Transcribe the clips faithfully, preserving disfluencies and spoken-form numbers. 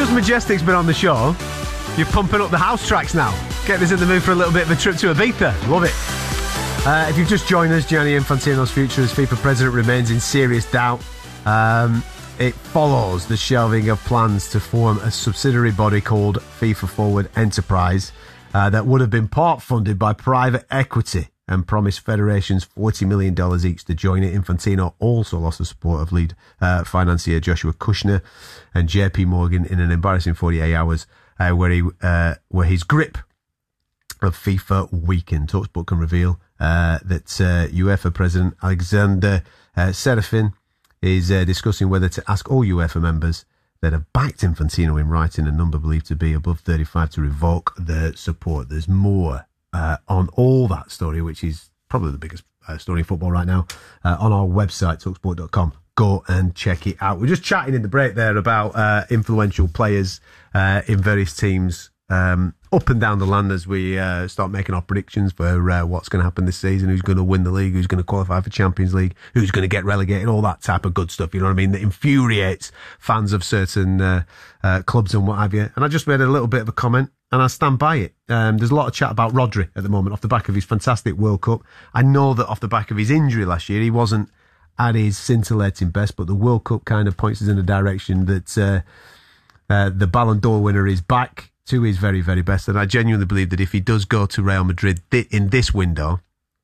because Majestic's been on the show, you're pumping up the house tracks now. Getting us in the mood for a little bit of a trip to Ibiza. Love it. Uh, if you've just joined us, Gianni Infantino's future as FIFA president remains in serious doubt. Um, it follows the shelving of plans to form a subsidiary body called FIFA Forward Enterprise uh, that would have been part funded by private equity and promised federations forty million dollars each to join it. Infantino also lost the support of lead uh, financier Joshua Kushner and J P Morgan in an embarrassing forty-eight hours uh, where he uh, where his grip of FIFA weakened. TalkSport can reveal uh, that uh, UEFA President Alexander uh, Serafin is uh, discussing whether to ask all UEFA members that have backed Infantino in writing, a number believed to be above thirty-five, to revoke their support. There's more uh, on all that story, which is probably the biggest uh, story in football right now, uh, on our website, talk sport dot com. Go and check it out. We're just chatting in the break there about uh, influential players uh, in various teams um, up and down the land as we uh, start making our predictions for uh, what's going to happen this season, who's going to win the league, who's going to qualify for Champions League, who's going to get relegated, all that type of good stuff, you know what I mean, that infuriates fans of certain uh, uh, clubs and what have you. And I just made a little bit of a comment, and I stand by it. Um, there's a lot of chat about Rodri at the moment off the back of his fantastic World Cup. I know that off the back of his injury last year, he wasn't at his scintillating best, but the World Cup kind of points us in a direction that uh, uh, the Ballon d'Or winner is back to his very, very best. And I genuinely believe that if he does go to Real Madrid th- in this window,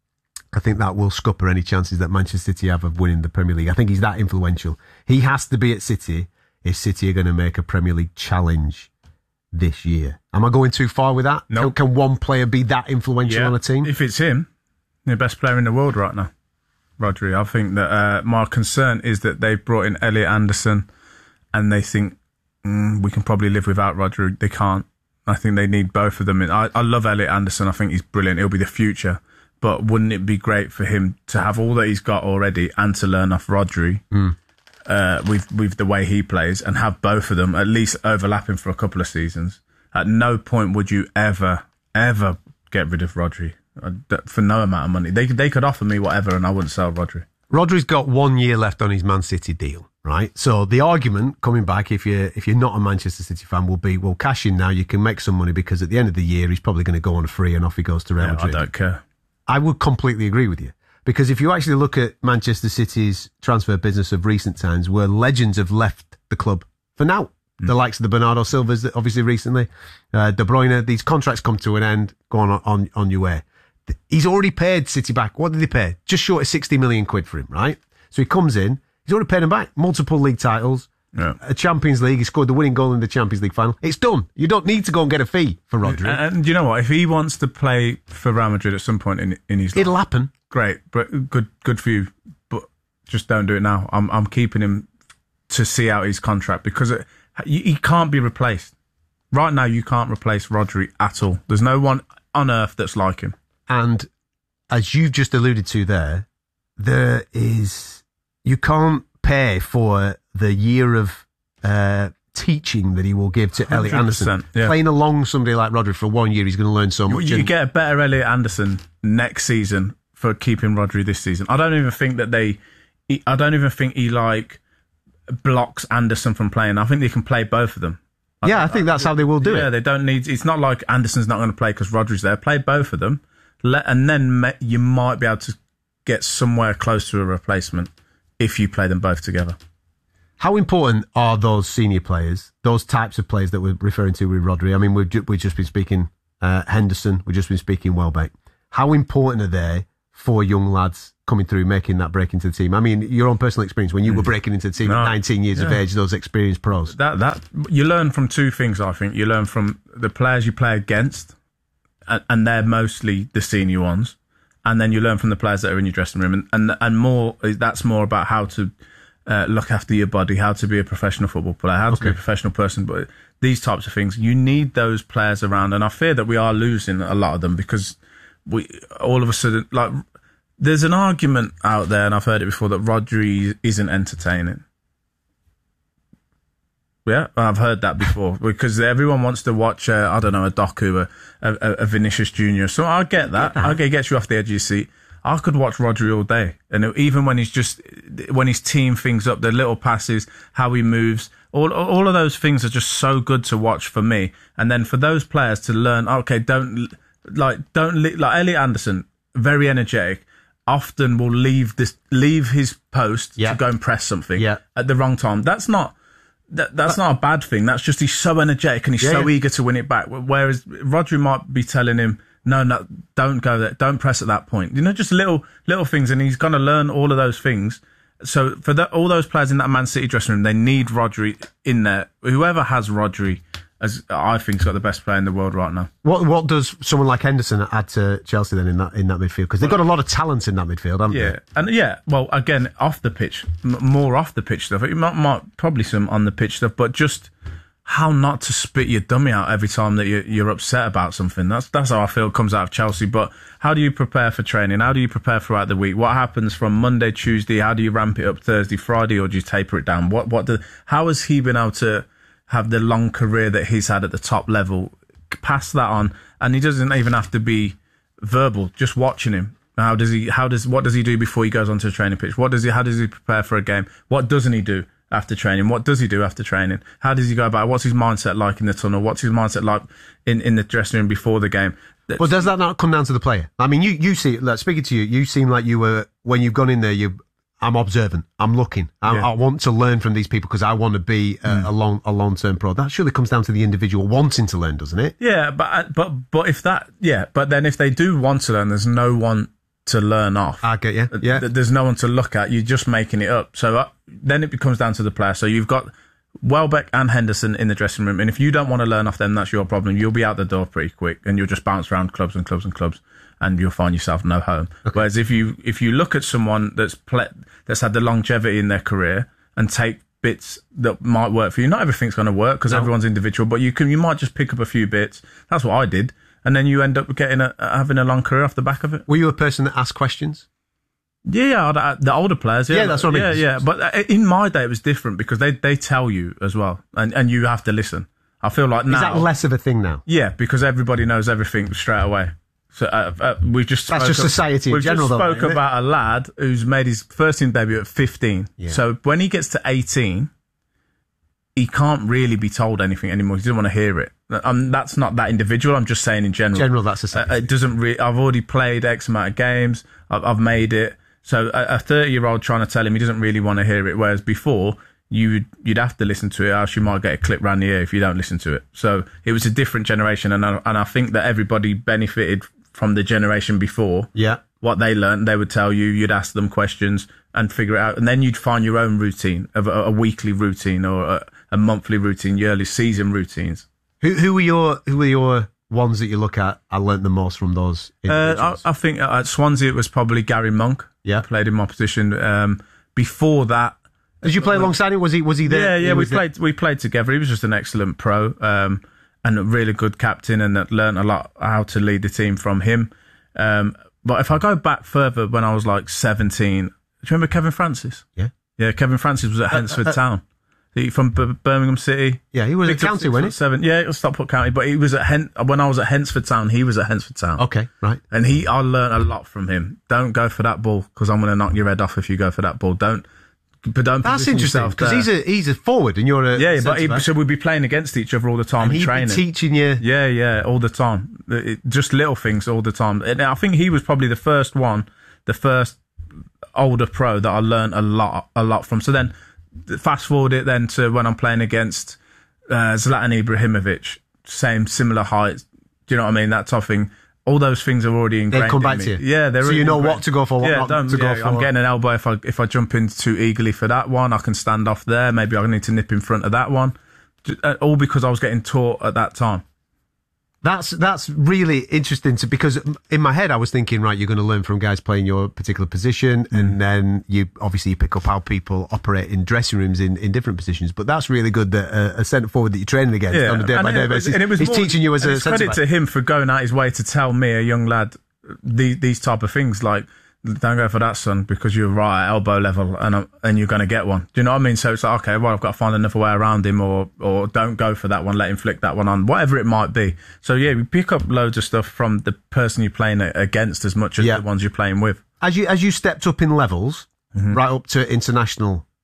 I think that will scupper any chances that Manchester City have of winning the Premier League. I think he's that influential. He has to be at City if City are going to make a Premier League challenge this year. Am I going too far with that? No. Nope. Can, can one player be that influential yeah. on a team? If it's him, the best player in the world right now, Rodri. I think that uh, my concern is that they've brought in Elliot Anderson and they think mm, we can probably live without Rodri. They can't. I think they need both of them. I, I love Elliot Anderson. I think he's brilliant. He'll be the future. But wouldn't it be great for him to have all that he's got already and to learn off Rodri mm. uh, with with the way he plays and have both of them at least overlapping for a couple of seasons? At no point would you ever, ever get rid of Rodri for no amount of money. They, they could offer me whatever and I wouldn't sell Rodri. Rodri's got one year left on his Man City deal, right? So the argument coming back, if you're, if you're not a Manchester City fan, will be, well, cash in now, you can make some money because at the end of the year, he's probably going to go on a free and off he goes to Real yeah, Madrid. I don't care. I would completely agree with you. Because if you actually look at Manchester City's transfer business of recent times, where legends have left the club for now, mm. the likes of the Bernardo Silvas, obviously recently, uh, De Bruyne, these contracts come to an end, go on, on, on your way. He's already paid City back. What did he pay? Just short of sixty million quid for him, right? So he comes in, he's already paid him back. Multiple league titles, yeah. a Champions League, he scored the winning goal in the Champions League final. It's done. You don't need to go and get a fee for Rodri. And, and you know what? If he wants to play for Real Madrid at some point in, in his life, it'll happen. Great, but good good for you. But just don't do it now. I'm I'm keeping him to see out his contract because it, he, he can't be replaced. Right now, you can't replace Rodri at all. There's no one on earth that's like him. And as you've just alluded to there, there is, you can't pay for the year of uh, teaching that he will give to Elliot Anderson. Yeah. Playing along somebody like Rodri for one year, he's going to learn so much. You, you and, get a better Elliot Anderson next season for keeping Rodri this season. I don't even think that they, I don't even think he like blocks Anderson from playing. I think they can play both of them. I yeah, think, I think that's how they will do yeah, it. Yeah, they don't need, it's not like Anderson's not going to play because Rodri's there. Play both of them. Let, and then you might be able to get somewhere close to a replacement if you play them both together. How important are those senior players, those types of players that we're referring to with Rodri? I mean, we've, ju- we've just been speaking uh, Henderson, we've just been speaking Welbeck. How important are they for young lads coming through, making that break into the team? I mean, your own personal experience, when you were breaking into the team no, at nineteen years yeah. of age, those experienced pros. That that you learn from two things, I think. You learn from the players you play against, and they're mostly the senior ones, and then you learn from the players that are in your dressing room, and and, and more that's more about how to uh, look after your body, how to be a professional football player, how to okay. be a professional person. But these types of things, you need those players around, and I fear that we are losing a lot of them because we all of a sudden, like, there's an argument out there, and I've heard it before, that Rodri isn't entertaining. Yeah, I've heard that before because everyone wants to watch, uh, I don't know, a Doku, a, a, a Vinicius Junior So I get that. I get it gets you off the edge of your seat. I could watch Rodri all day. And even when he's just, when he's teeing things up, the little passes, how he moves, all all of those things are just so good to watch for me. And then for those players to learn, okay, don't like don't like Elliot Anderson, very energetic. Often will leave this leave his post yeah. to go and press something yeah. at the wrong time. That's not that, that's not a bad thing. That's just he's so energetic and he's yeah, so yeah. eager to win it back. Whereas Rodri might be telling him, no, no, don't go there, don't press at that point. You know, just little little things, and he's going to learn all of those things. So for the, all those players in that Man City dressing room, they need Rodri in there. Whoever has Rodri, as I think, has got the best player in the world right now. What what does someone like Henderson add to Chelsea then in that in that midfield? Because they've got a lot of talent in that midfield, haven't yeah. they? And yeah, well, again, off the pitch, m- more off the pitch stuff. It might, might probably some on the pitch stuff, but just how not to spit your dummy out every time that you're, you're upset about something. That's that's how I feel it comes out of Chelsea. But how do you prepare for training? How do you prepare throughout the week? What happens from Monday, Tuesday? How do you ramp it up Thursday, Friday, or do you taper it down? What what do, how has he been able to have the long career that he's had at the top level, pass that on, and he doesn't even have to be verbal, just watching him. How does he, how does, what does he do before he goes onto a training pitch? What does he, how does he prepare for a game? What doesn't he do after training? What does he do after training? How does he go about it? What's his mindset like in the tunnel? What's his mindset like in, in the dressing room before the game? Well, does that not come down to the player? I mean, you, you see, like, speaking to you, you seem like you were, when you've gone in there, you, I'm observant. I'm looking. I, Yeah. I want to learn from these people because I want to be a, Mm. a long, a long-term pro. That surely comes down to the individual wanting to learn, doesn't it? Yeah, but, but, but if that, yeah, but then if they do want to learn, there's no one to learn off. I get you. Yeah. There's no one to look at. You're just making it up. So uh, then it becomes down to the player. So you've got Welbeck and Henderson in the dressing room. And if you don't want to learn off them, that's your problem. You'll be out the door pretty quick and you'll just bounce around clubs and clubs and clubs and you'll find yourself no home. Okay. Whereas if you, if you look at someone that's ple- that's had the longevity in their career and take bits that might work for you, not everything's going to work because no. everyone's individual, but you can, you might just pick up a few bits. That's what I did. And then you end up getting a, having a long career off the back of it. Were you a person that asked questions? Yeah, yeah, the older players. Yeah, yeah that's what I mean. Yeah, yeah. But in my day, it was different because they, they tell you as well, and, and you have to listen. I feel like now. Is that less of a thing now? Yeah, because everybody knows everything straight away. So uh, uh, we just that's just up, society in we've general. We just spoke though, about a lad who's made his first team debut at fifteen. Yeah. So when he gets to eighteen, he can't really be told anything anymore. He doesn't want to hear it. Um, that's not that individual. I'm just saying in general. General, that's society. Uh, it doesn't. Re- I've already played X amount of games. I've, I've made it. So a thirty-year-old trying to tell him he doesn't really want to hear it, whereas before you'd you'd have to listen to it, else you might get a clip round the ear if you don't listen to it. So it was a different generation, and I, and I think that everybody benefited from the generation before. Yeah, what they learned, they would tell you. You'd ask them questions and figure it out, and then you'd find your own routine of a, a weekly routine or a, a monthly routine, yearly season routines. Who who were your who were your ones that you look at? I learnt the most from those. Uh, I, I think at Swansea it was probably Gary Monk. Yeah, played in my position. Um, before that, did you play alongside him? Was he was he there? Yeah, yeah. We played there? we played together. He was just an excellent pro um, and a really good captain, and that learnt a lot how to lead the team from him. Um, but if I go back further, when I was like seventeen, do you remember Kevin Francis? Yeah, yeah. Kevin Francis was at Hensford uh, uh, Town. He from B- Birmingham City. Yeah, he was at County, wasn't he? Seven. Yeah, it was Stockport County, but he was at Hen- when I was at Hensford Town. He was at Hensford Town. Okay, right. And he, I learned a lot from him. Don't go for that ball because I'm going to knock your head off if you go for that ball. Don't, but don't. That's interesting because he's a he's a forward and you're a yeah, but he, so we'd be playing against each other all the time and in training, teaching you. Yeah, yeah, all the time. It, just little things all the time. And I think he was probably the first one, the first older pro that I learned a lot, a lot from. So then. Fast forward it then to when I'm playing against uh, Zlatan Ibrahimovic, same similar height. Do you know what I mean? That type of thing. All those things are already ingrained. They come back in me. to you. Yeah, they're so really you know ingrained. what to go for, what yeah, not don't, to yeah, go for. I'm getting an elbow if I if I jump in too eagerly for that one. I can stand off there. Maybe I need to nip in front of that one. All because I was getting taught at that time. That's that's really interesting to, because in my head I was thinking, right, you're going to learn from guys playing your particular position, mm. and then you obviously you pick up how people operate in dressing rooms in, in different positions. But that's really good that uh, a centre forward that you're training against yeah. on a day by day basis, and it was he's more, teaching you as a centre credit to him for going out his way to tell me, a young lad, the, these type of things like. Don't go for that, son, because you're right at elbow level and I'm, and you're going to get one. Do you know what I mean? So it's like, okay, well, I've got to find another way around him, or or don't go for that one, let him flick that one on, whatever it might be. So yeah, we pick up loads of stuff from the person you're playing against as much as yeah. the ones you're playing with. As you as you stepped up in levels, mm-hmm. right up to international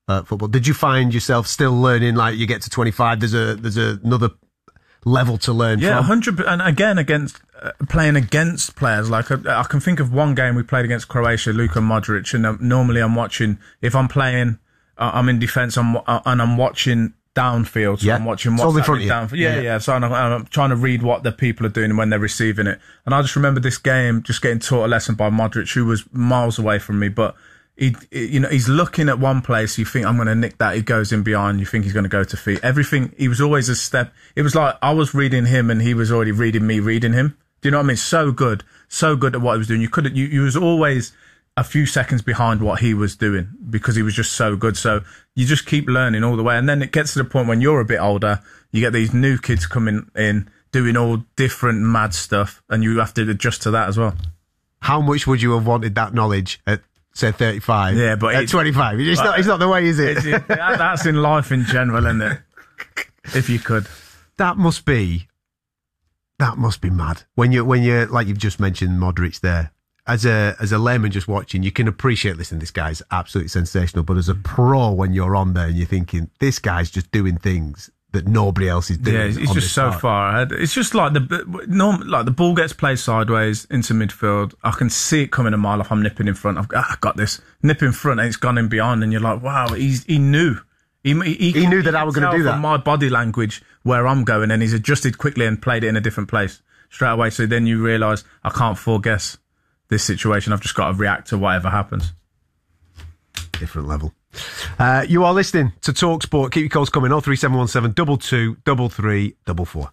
uh, football. Did you find yourself still learning? Like you get to twenty-five, there's a there's a, another level to learn. Yeah, from? one hundred percent. And again, against uh, playing against players. Like uh, I can think of one game we played against Croatia, Luka Modric, and uh, normally I'm watching. If I'm playing, uh, I'm in defence, I'm uh, and I'm watching downfield. So yeah. I'm watching what's what's in front happening of you. downfield. Yeah, yeah, yeah. So I'm, I'm trying to read what the people are doing when they're receiving it. And I just remember this game, just getting taught a lesson by Modric, who was miles away from me, but he, you know, he's looking at one place. You think I'm going to nick that. He goes in behind. You think he's going to go to feet. Everything. He was always a step. It was like I was reading him, and he was already reading me, reading him. Do you know what I mean? So good, so good at what he was doing. You could. You, you was always a few seconds behind what he was doing because he was just so good. So you just keep learning all the way. And then it gets to the point when you're a bit older, you get these new kids coming in doing all different mad stuff, and you have to adjust to that as well. How much would you have wanted that knowledge at, say, thirty-five? Yeah, but at twenty-five, it's, not, it's not the way, is it? It's, it that, that's in life in general, isn't it? If you could. That must be, that must be mad. When you when you like you've just mentioned Modric there. As a as a layman just watching, you can appreciate, listen, this guy's absolutely sensational. But as a pro, when you're on there and you're thinking, this guy's just doing things that nobody else is doing. Yeah, he's just so part. far ahead. It's just like the norm, like the ball gets played sideways into midfield. I can see it coming a mile off. I'm nipping in front. I've ah, got this. Nip in front, and it's gone in behind. And you're like, wow, he's he knew. He, he, he knew that I was going to do that. From my body language where I'm going, and he's adjusted quickly and played it in a different place straight away. So then you realise I can't foreguess this situation. I've just got to react to whatever happens. Different level. Uh, you are listening to Talk Sport. Keep your calls coming. oh three seven one seven two two three three four four.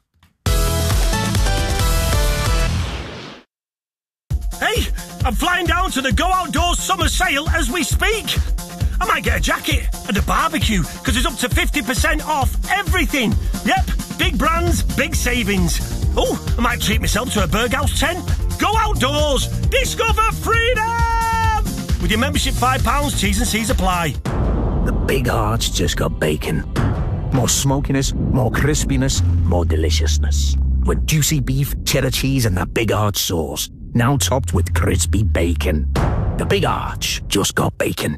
Hey, I'm flying down to the Go Outdoors summer sale as we speak. I might get a jacket and a barbecue because it's up to fifty percent off everything. Yep, big brands, big savings. Oh, I might treat myself to a Berghaus tent. Go Outdoors, discover freedom! With your membership five pounds, T's and C's apply. The Big Arch just got bacon. More smokiness, more crispiness, more deliciousness. With juicy beef, cheddar cheese and that Big Arch sauce. Now topped with crispy bacon. The Big Arch just got bacon.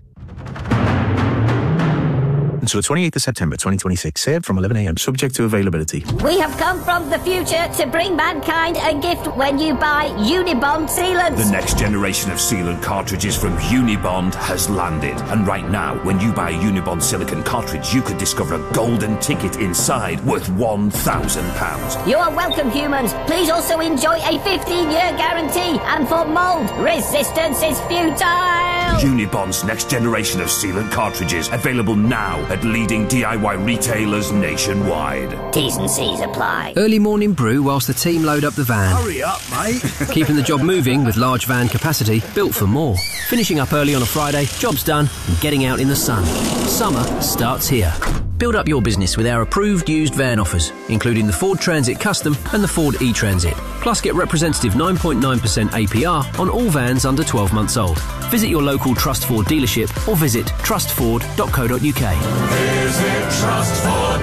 Until the twenty-eighth of September twenty twenty-six. Served from eleven a.m. Subject to availability. We have come from the future to bring mankind a gift when you buy Unibond sealants. The next generation of sealant cartridges from Unibond has landed. And right now, when you buy a Unibond silicone cartridge, you could discover a golden ticket inside worth one thousand pounds. You are welcome, humans. Please also enjoy a fifteen-year guarantee. And for mold, resistance is futile. Unibond's next generation of sealant cartridges, available now at leading D I Y retailers nationwide. T's and C's apply. Early morning brew whilst the team load up the van. Hurry up, mate. Keeping the job moving with large van capacity, built for more. Finishing up early on a Friday, job's done, and getting out in the sun. Summer starts here. Build up your business with our approved used van offers, including the Ford Transit Custom and the Ford e-Transit. Plus get representative nine point nine percent A P R on all vans under twelve months old. Visit your local Trust Ford dealership or visit trust ford dot co dot uk. Visit Trust Ford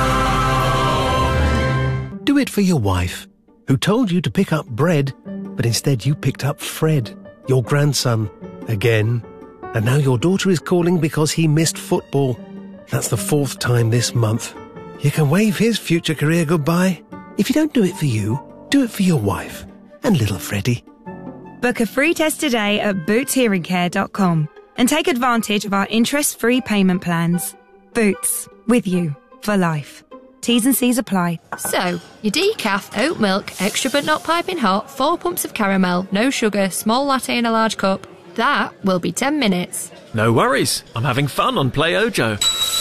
now. Do it for your wife, who told you to pick up bread, but instead you picked up Fred, your grandson, again. And now your daughter is calling because he missed football. That's the fourth time this month. You can wave his future career goodbye. If you don't do it for you, do it for your wife and little Freddie. Book a free test today at boots hearing care dot com and take advantage of our interest-free payment plans. Boots, with you for life. T's and C's apply. So, your decaf, oat milk, extra but not piping hot, four pumps of caramel, no sugar, small latte in a large cup. That will be ten minutes. No worries. I'm having fun on Play Ojo.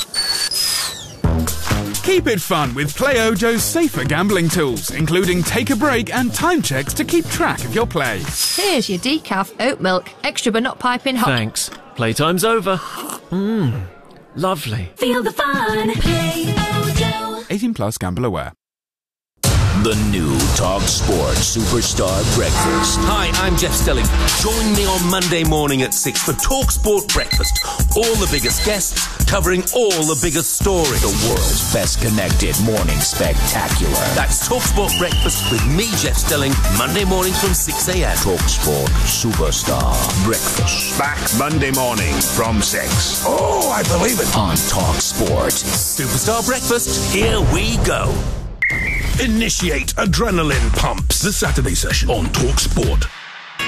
Keep it fun with Play Ojo's safer gambling tools, including take a break and time checks to keep track of your play. Here's your decaf, oat milk, extra but not piping hot. Thanks. Playtime's over. Mmm, lovely. Feel the fun. Play Ojo. eighteen plus, gamble aware. The new Talk Sport Superstar Breakfast. Hi, I'm Jeff Stelling. Join me on Monday morning at six for Talk Sport Breakfast. All the biggest guests covering all the biggest stories. The world's best connected morning spectacular. That's Talk Sport Breakfast with me, Jeff Stelling, Monday mornings from six a.m. Talk Sport Superstar Breakfast. Back Monday morning from six. Oh, I believe it. On Talk Sport. Superstar Breakfast, here we go. Initiate adrenaline pumps. The Saturday session on Talk Sport.